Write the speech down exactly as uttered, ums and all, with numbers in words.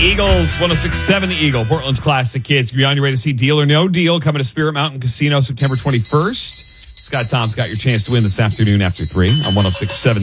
Eagles, one oh six point seven The Eagle, Portland's classic kids. Beyond, you ready to see Deal or No Deal coming to Spirit Mountain Casino September twenty-first. Scott Tom's got your chance to win this afternoon after three on one oh six point seven